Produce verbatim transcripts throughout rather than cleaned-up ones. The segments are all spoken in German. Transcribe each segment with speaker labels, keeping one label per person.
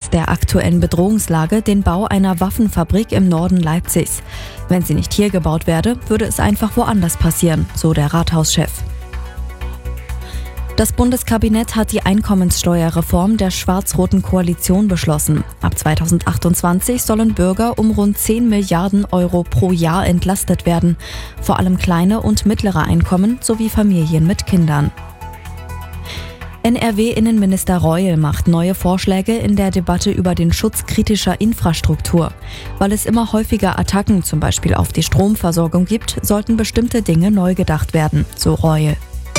Speaker 1: angesichts der aktuellen Bedrohungslage den Bau einer Waffenfabrik im Norden Leipzigs. Wenn sie nicht hier gebaut werde, würde es einfach woanders passieren, so der Rathauschef. Das Bundeskabinett hat die Einkommenssteuerreform der schwarz-roten Koalition beschlossen. Ab zweitausendachtundzwanzig sollen Bürger um rund zehn Milliarden Euro pro Jahr entlastet werden. Vor allem kleine und mittlere Einkommen sowie Familien mit Kindern. N R W-Innenminister Reul macht neue Vorschläge in der Debatte über den Schutz kritischer Infrastruktur. Weil es immer häufiger Attacken, zum Beispiel auf die Stromversorgung gibt, sollten bestimmte Dinge neu gedacht werden, so Reul.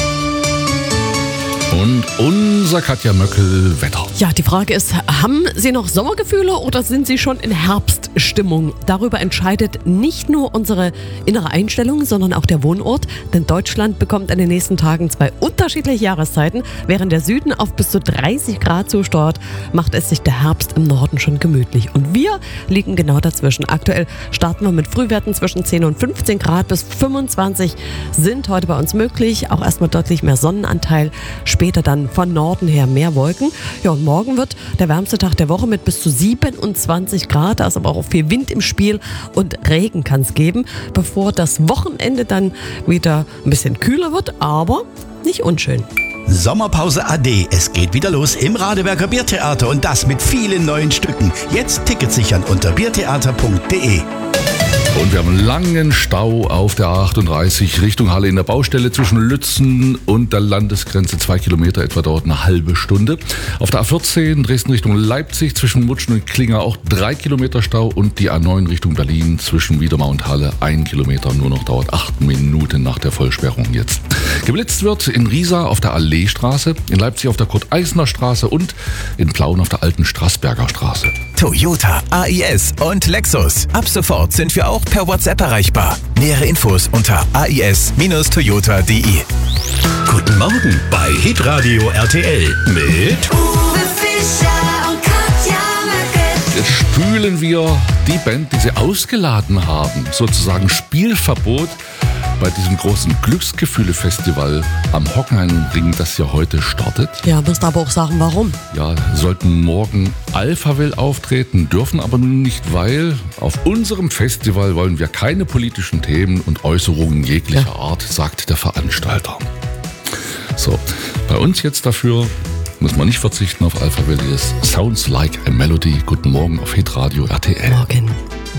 Speaker 2: Und unser Katja Möckel Wetter.
Speaker 3: Ja, die Frage ist, haben Sie noch Sommergefühle oder sind Sie schon in Herbststimmung? Darüber entscheidet nicht nur unsere innere Einstellung, sondern auch der Wohnort. Denn Deutschland bekommt in den nächsten Tagen zwei unterschiedliche Jahreszeiten. Während der Süden auf bis zu dreißig Grad zusteuert, macht es sich der Herbst im Norden schon gemütlich. Und wir liegen genau dazwischen. Aktuell starten wir mit Frühwerten zwischen zehn und fünfzehn Grad bis fünfundzwanzig sind heute bei uns möglich. Auch erstmal deutlich mehr Sonnenanteil. Später dann von Norden her mehr Wolken. Ja, und morgen wird der wärmste Tag der Woche mit bis zu siebenundzwanzig Grad. Da ist aber auch viel Wind im Spiel und Regen kann es geben, bevor das Wochenende dann wieder ein bisschen kühler wird, aber nicht unschön.
Speaker 4: Sommerpause A D. Es geht wieder los im Radeberger Biertheater und das mit vielen neuen Stücken. Jetzt Tickets sichern unter biertheater punkt de.
Speaker 2: Und wir haben einen langen Stau auf der A achtunddreißig Richtung Halle in der Baustelle zwischen Lützen und der Landesgrenze. Zwei Kilometer etwa, dauert eine halbe Stunde. Auf der A vierzehn Dresden Richtung Leipzig zwischen Mutschen und Klinger auch drei Kilometer Stau. Und die A neun Richtung Berlin zwischen Wiedemar und Halle ein Kilometer. Nur noch dauert acht Minuten nach der Vollsperrung jetzt. Geblitzt wird in Riesa auf der Alleestraße, in Leipzig auf der Kurt-Eisner-Straße und in Plauen auf der alten Straßberger Straße.
Speaker 5: Toyota, A I S und Lexus. Ab sofort sind wir auch per WhatsApp erreichbar. Nähere Infos unter a i s Bindestrich toyota punkt de.
Speaker 4: Guten Morgen bei Hitradio R T L mit
Speaker 6: Uwe Fischer und Katja Möckel.
Speaker 2: Jetzt spülen wir die Band, die sie ausgeladen haben. Sozusagen Spielverbot bei diesem großen Glücksgefühle-Festival am Hockenheimring, das ja heute startet.
Speaker 3: Ja, musst aber auch sagen, warum.
Speaker 2: Ja, sollten morgen Alphaville auftreten, dürfen aber nun nicht, weil auf unserem Festival wollen wir keine politischen Themen und Äußerungen jeglicher ja. Art, sagt der Veranstalter. So, bei uns jetzt dafür muss man nicht verzichten auf Alphaville. Sounds Like a Melody. Guten Morgen auf Hitradio R T L.
Speaker 3: Morgen.